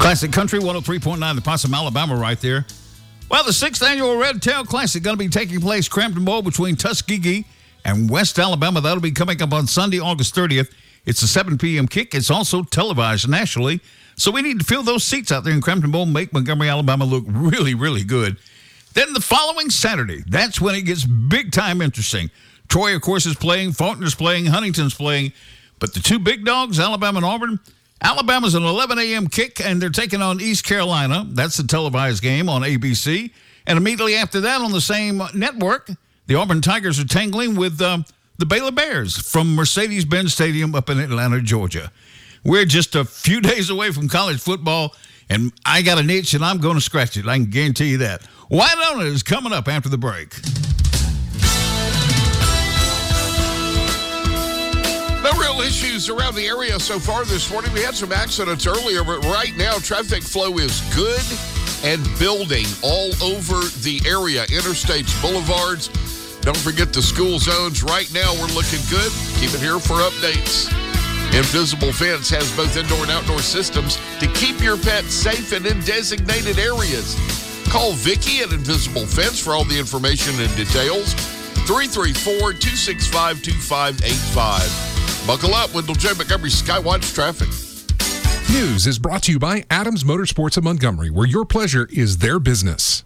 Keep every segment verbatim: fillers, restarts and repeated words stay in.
Classic Country one oh three point nine, the Possum, Alabama, right there. Well, the sixth annual Red Tail Classic going to be taking place Crampton Bowl between Tuskegee and West Alabama. That'll be coming up on Sunday, August thirtieth. It's a seven p.m. kick. It's also televised nationally. So we need to fill those seats out there in Crampton Bowl, make Montgomery, Alabama look really, really good. Then the following Saturday, that's when it gets big time interesting. Troy, of course, is playing. Faulkner's playing. Huntington's playing. But the two big dogs, Alabama and Auburn, Alabama's an eleven a.m. kick, and they're taking on East Carolina. That's the televised game on A B C. And immediately after that, on the same network, the Auburn Tigers are tangling with um, the Baylor Bears from Mercedes-Benz Stadium up in Atlanta, Georgia. We're just a few days away from college football, and I got an itch, and I'm going to scratch it. I can guarantee you that. Winona is coming up after the break. No real issues around the area so far this morning. We had some accidents earlier, but right now traffic flow is good and building all over the area. Interstates, boulevards. Don't forget the school zones. Right now we're looking good. Keep it here for updates. Invisible Fence has both indoor and outdoor systems to keep your pet safe and in designated areas. Call Vicky at Invisible Fence for all the information and details. three three four, two six five, two five eight five. Buckle up, Wendell J. Montgomery Skywatch Traffic. News is brought to you by Adams Motorsports of Montgomery, where your pleasure is their business.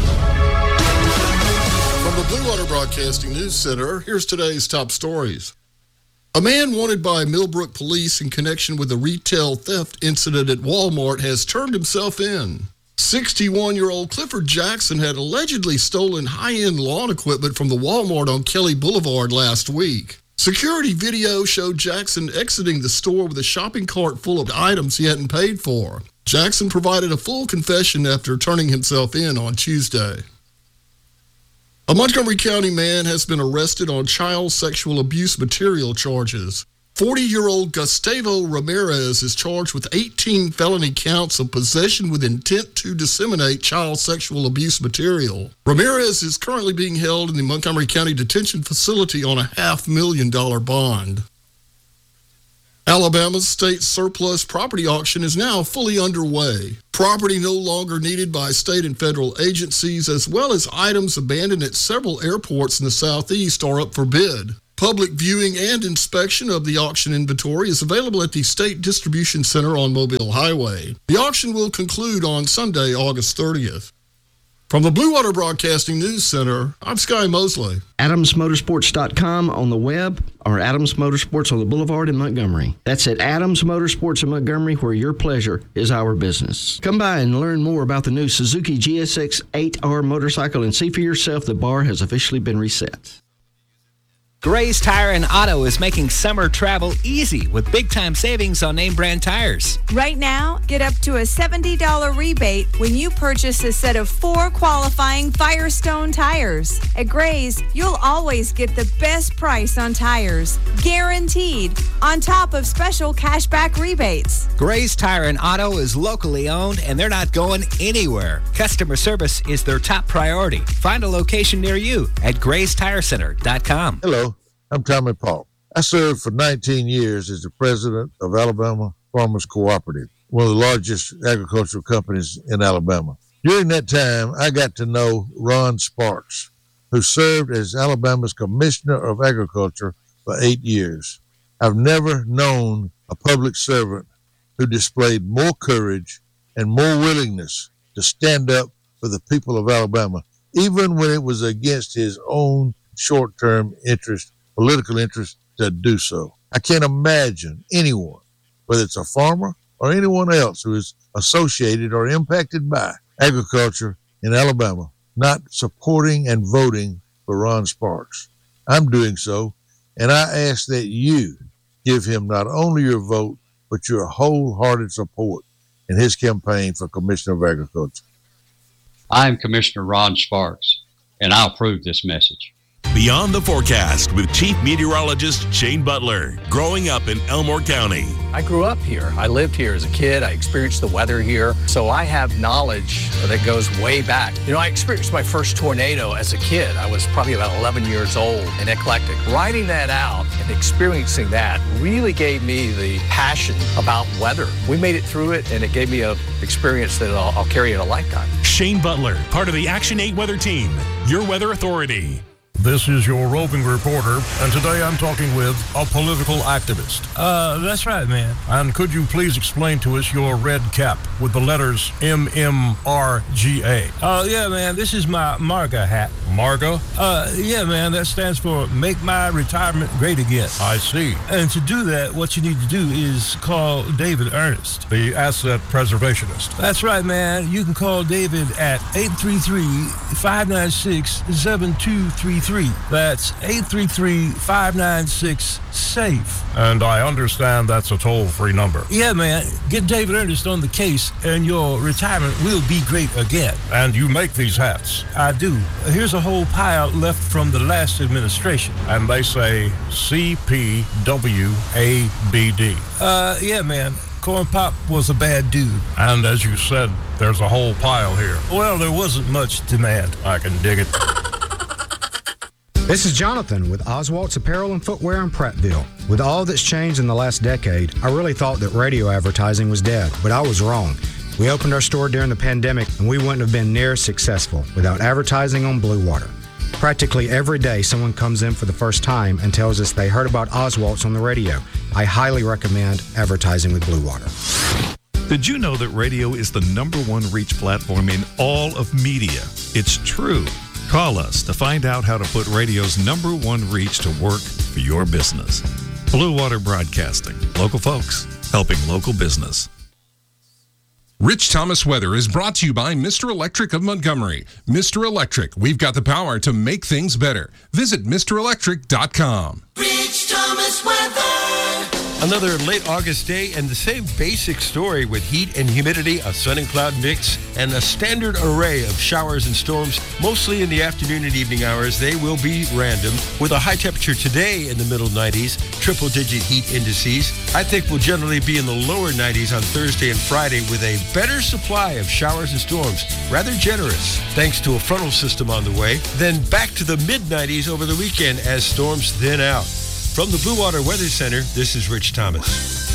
From the Blue Water Broadcasting News Center, here's today's top stories. A man wanted by Millbrook police in connection with a retail theft incident at Walmart has turned himself in. sixty-one-year-old Clifford Jackson had allegedly stolen high-end lawn equipment from the Walmart on Kelly Boulevard last week. Security video showed Jackson exiting the store with a shopping cart full of items he hadn't paid for. Jackson provided a full confession after turning himself in on Tuesday. A Montgomery County man has been arrested on child sexual abuse material charges. forty-year-old Gustavo Ramirez is charged with eighteen felony counts of possession with intent to disseminate child sexual abuse material. Ramirez is currently being held in the Montgomery County Detention Facility on a half million dollar bond. Alabama's state surplus property auction is now fully underway. Property no longer needed by state and federal agencies, as well as items abandoned at several airports in the southeast, are up for bid. Public viewing and inspection of the auction inventory is available at the State Distribution Center on Mobile Highway. The auction will conclude on Sunday, August thirtieth. From the Blue Water Broadcasting News Center, I'm Sky Mosley. Adams Motorsports dot com on the web, or Adams Motorsports on the Boulevard in Montgomery. That's at Adams Motorsports in Montgomery, where your pleasure is our business. Come by and learn more about the new Suzuki G S X eight R motorcycle and see for yourself the bar has officially been reset. Gray's Tire and Auto is making summer travel easy with big-time savings on name-brand tires. Right now, get up to a seventy dollars rebate when you purchase a set of four qualifying Firestone tires. At Gray's, you'll always get the best price on tires, guaranteed, on top of special cashback rebates. Gray's Tire and Auto is locally owned, and they're not going anywhere. Customer service is their top priority. Find a location near you at grays tire center dot com. Hello. I'm Tommy Paul. I served for nineteen years as the president of Alabama Farmers Cooperative, one of the largest agricultural companies in Alabama. During that time, I got to know Ron Sparks, who served as Alabama's Commissioner of Agriculture for eight years. I've never known a public servant who displayed more courage and more willingness to stand up for the people of Alabama, even when it was against his own short-term interest, political interest, to do so. I can't imagine anyone, whether it's a farmer or anyone else who is associated or impacted by agriculture in Alabama, not supporting and voting for Ron Sparks. I'm doing so, and I ask that you give him not only your vote, but your wholehearted support in his campaign for Commissioner of Agriculture. I'm Commissioner Ron Sparks, and I'll approve this message. Beyond the Forecast with Chief Meteorologist Shane Butler. Growing up in Elmore County. I grew up here. I lived here as a kid. I experienced the weather here. So I have knowledge that goes way back. You know, I experienced my first tornado as a kid. I was probably about eleven years old and eclectic. Writing that out and experiencing that really gave me the passion about weather. We made it through it, and it gave me an experience that I'll, I'll carry in a lifetime. Shane Butler, part of the Action eight Weather Team, your weather authority. This is your roving reporter, and today I'm talking with a political activist. Uh, that's right, man. And could you please explain to us your red cap with the letters M M R G A? Oh, yeah, man, this is my MARGA hat. MARGA? Uh, yeah, man, that stands for Make My Retirement Great Again. I see. And to do that, what you need to do is call David Ernest, the asset preservationist. That's right, man. You can call David at eight three three, five nine six, seven two three three. That's eight three three, five nine six, SAFE. And I understand that's a toll-free number. Yeah, man. Get David Ernest on the case, and your retirement will be great again. And you make these hats? I do. Here's a whole pile left from the last administration. And they say C P W A B D. Uh, yeah, man. Corn Pop was a bad dude. And as you said, there's a whole pile here. Well, there wasn't much demand. I can dig it. This is Jonathan with Oswalt's Apparel and Footwear in Prattville. With all that's changed in the last decade, I really thought that radio advertising was dead, but I was wrong. We opened our store during the pandemic, and we wouldn't have been near as successful without advertising on Blue Water. Practically every day, someone comes in for the first time and tells us they heard about Oswalt's on the radio. I highly recommend advertising with Blue Water. Did you know that radio is the number one reach platform in all of media? It's true. Call us to find out how to put radio's number one reach to work for your business. Blue Water Broadcasting. Local folks helping local business. Rich Thomas Weather is brought to you by Mister Electric of Montgomery. Mister Electric, we've got the power to make things better. Visit Mister Electric dot com. Rich Thomas Weather. Another late August day and the same basic story with heat and humidity, a sun and cloud mix, and a standard array of showers and storms, mostly in the afternoon and evening hours. They will be random, with a high temperature today in the middle nineties, triple-digit heat indices. I think we'll generally be in the lower nineties on Thursday and Friday with a better supply of showers and storms, rather generous, thanks to a frontal system on the way. Then back to the mid nineties over the weekend as storms thin out. From the Blue Water Weather Center, this is Rich Thomas.